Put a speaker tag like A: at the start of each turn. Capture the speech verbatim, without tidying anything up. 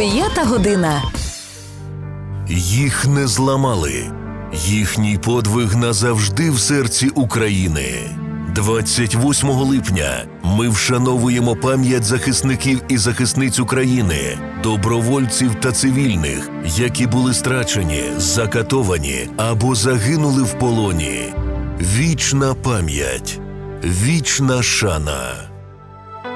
A: П'ята година.
B: Їх не зламали. Їхній подвиг назавжди в серці України. двадцять восьмого липня ми вшановуємо пам'ять захисників і захисниць України, добровольців та цивільних, які були страчені, закатовані або загинули в полоні. Вічна пам'ять, вічна шана.